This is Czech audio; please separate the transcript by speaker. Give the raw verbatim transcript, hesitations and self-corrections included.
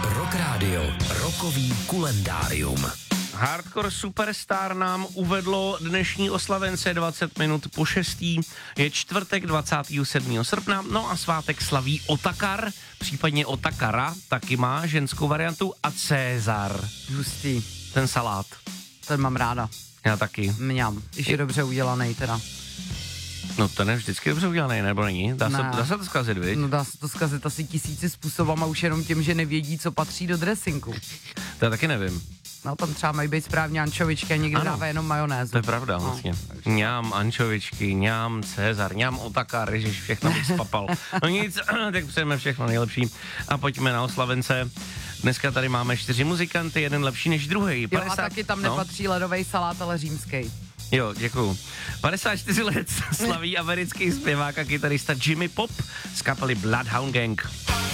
Speaker 1: Rock Radio, rokový kulendárium.
Speaker 2: Hardcore Superstar nám uvedlo dnešní oslavence dvacet minut po šestý. Je čtvrtek dvacátého sedmého srpna, no a svátek slaví Otakar, případně Otakara, taky má ženskou variantu, a Cezar.
Speaker 3: Hustý.
Speaker 2: Ten salát.
Speaker 3: Ten mám ráda.
Speaker 2: Já taky.
Speaker 3: Mňam. Když je dobře udělaný teda.
Speaker 2: No ten je vždycky dobře udělaný, nebo není? Dá,
Speaker 3: Ne.
Speaker 2: se, dá se to zkazit, viď?
Speaker 3: No dá se to zkazit asi tisíci způsobama už jenom tím, že nevědí, co patří do dresinku.
Speaker 2: To já taky nevím.
Speaker 3: No tam třeba mají být správně ančovičky a někdo
Speaker 2: Ano.
Speaker 3: dává jenom majonézu.
Speaker 2: To je pravda,
Speaker 3: No,
Speaker 2: vlastně.
Speaker 3: takže-
Speaker 2: Ňám ančovičky, ňám Cezar, ňám Otakar, ježiš, všechno bych spapal. No nic, tak přejeme všechno nejlepší a pojďme na oslavence. Dneska tady máme čtyři muzikanty, jeden lepší než druhý.
Speaker 3: Jo, a taky tam
Speaker 2: no.
Speaker 3: nepatří ledovej salát, ale římský.
Speaker 2: Jo, děkuju. padesát čtyři let slaví americký zpěvák a kytarista Jimmy Pop z kapely Bloodhound Gang.